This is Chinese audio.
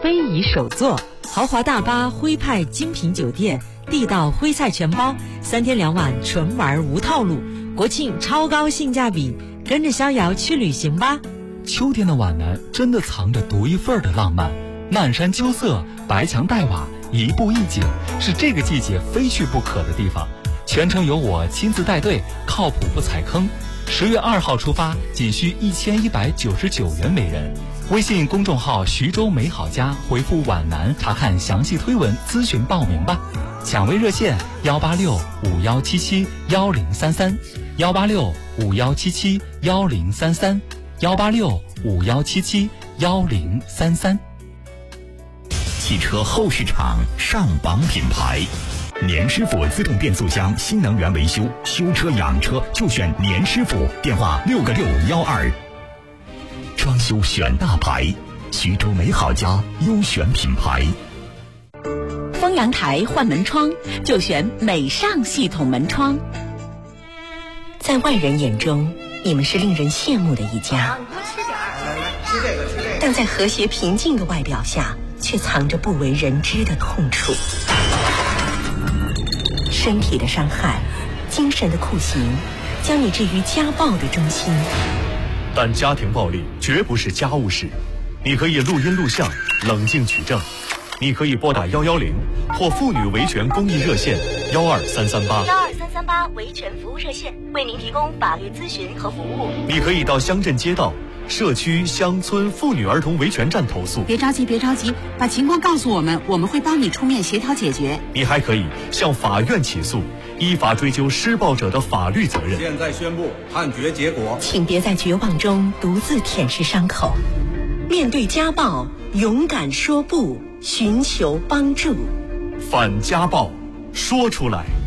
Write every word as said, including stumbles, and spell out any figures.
非遗首座，豪华大巴徽派精品酒店，地道徽菜全包，三天两晚纯玩无套路，国庆超高性价比，跟着逍遥去旅行吧。 秋天的皖南真的藏着独一份的浪漫，漫山秋色，白墙黛瓦，一步一景，是这个季节非去不可的地方。全程由我亲自带队，靠谱不踩坑。十月二号出发，仅需一千一百九十九元每人。微信公众号徐州美好家回复皖南查看详细推文咨询报名吧。抢位热线幺八六五幺七七幺零三三幺八六五幺七七幺零三三幺八六五幺七七幺零三三。 汽车后市场上榜品牌，年师傅自动变速箱新能源维修，修车养车就选年师傅，电话六个六幺二。装修选大牌，徐州美好家优选品牌。 丰阳台换门窗就选美尚系统门窗。 在外人眼中，你们是令人羡慕的一家， 吃这个吃这个， 但在和谐平静的外表下，却藏着不为人知的痛处。身体的伤害，精神的酷刑，将你置于家暴的中心。 但家庭暴力绝不是家务事，你可以录音录像，冷静取证。你可以拨打幺幺零或妇女维权公益热线幺二三三八幺二三三八维权服务热线，为您提供法律咨询和服务。 你可以到乡镇街道、社区、乡村妇女儿童维权站投诉。 别着急，别着急，把情况告诉我们，我们会帮你出面协调解决。 你还可以向法院起诉，依法追究施暴者的法律责任。 现在宣布判决结果， 请别在绝望中独自舔舐伤口，面对家暴，勇敢说不，寻求帮助。 反家暴，说出来。